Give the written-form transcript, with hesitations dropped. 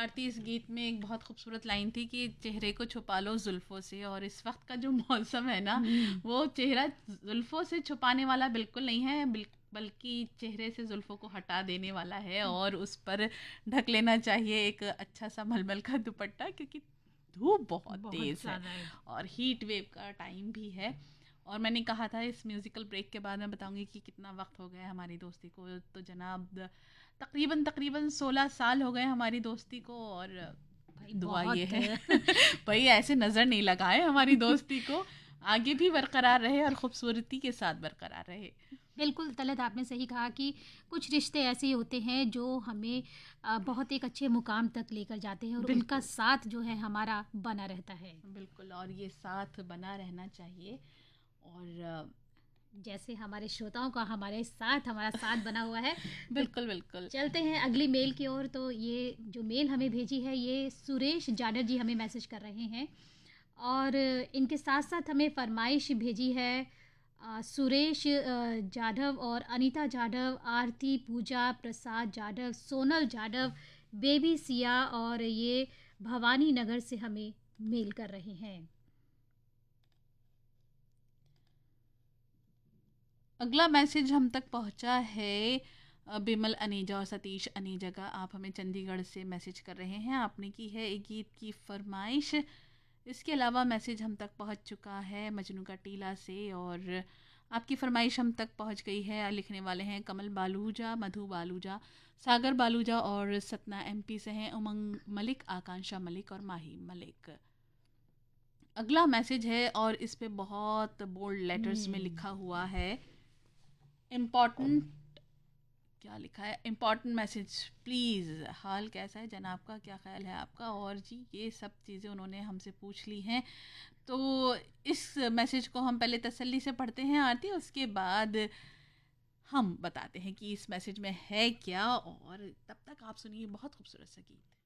आरती, इस गीत में एक बहुत खूबसूरत लाइन थी कि चेहरे को छुपा लो जुल्फ़ों से, और इस वक्त का जो मौसम है ना, वो चेहरा जुल्फ़ों से छुपाने वाला बिल्कुल नहीं है, बल्कि चेहरे से जुल्फ़ों को हटा देने वाला है, और उस पर ढक लेना चाहिए एक अच्छा सा मलमल का दुपट्टा, क्योंकि धूप बहुत बहुत तेज़ है ज़्यादा है। और हीट वेव का टाइम भी है। और मैंने कहा था इस म्यूज़िकल ब्रेक के बाद मैं बताऊंगी कि कितना वक्त हो गया है हमारी दोस्ती को। तो जनाब, तकरीबन तकरीबन 16 साल हो गए हमारी दोस्ती को, और भाई दुआ ये बहुत है भाई ऐसे नज़र नहीं लगाए हमारी दोस्ती को, आगे भी बरकरार रहे और खूबसूरती के साथ बरकरार रहे। बिल्कुल तलत, आपने सही कहा कि कुछ रिश्ते ऐसे होते हैं जो हमें बहुत एक अच्छे मुकाम तक लेकर जाते हैं और उनका बिल्कुल साथ जो है हमारा बना रहता है। बिल्कुल, और ये साथ बना रहना चाहिए। और जैसे हमारे श्रोताओं का हमारा साथ बना हुआ है। तो बिल्कुल बिल्कुल। चलते हैं अगली मेल की ओर। तो ये जो मेल हमें भेजी है, ये सुरेश जाडर जी हमें मैसेज कर रहे हैं, और इनके साथ साथ हमें फरमाइश भेजी है सुरेश जाधव और अनीता जाधव, आरती, पूजा, प्रसाद जाधव, सोनल जाधव, बेबी सिया, और ये भवानी नगर से हमें मेल कर रहे हैं। अगला मैसेज हम तक पहुंचा है बिमल अनीजा और सतीश अनीजा का। आप हमें चंडीगढ़ से मैसेज कर रहे हैं, आपने की है एक गीत की फरमाइश। इसके अलावा मैसेज हम तक पहुंच चुका है मजनू का टीला से, और आपकी फरमाइश हम तक पहुंच गई है। लिखने वाले हैं कमल बालूजा, मधु बालूजा, सागर बालूजा, और सतना एमपी से हैं उमंग मलिक, आकांक्षा मलिक और माही मलिक। अगला मैसेज है और इस पे बहुत बोल्ड लेटर्स में लिखा हुआ है इम्पॉर्टेंट। क्या लिखा है? इम्पॉर्टेंट मैसेज प्लीज़, हाल कैसा है जनाब का, क्या ख्याल है आपका, और जी ये सब चीज़ें उन्होंने हमसे पूछ ली हैं। तो इस मैसेज को हम पहले तसल्ली से पढ़ते हैं आरती, उसके बाद हम बताते हैं कि इस मैसेज में है क्या, और तब तक आप सुनिए बहुत खूबसूरत सा गीत।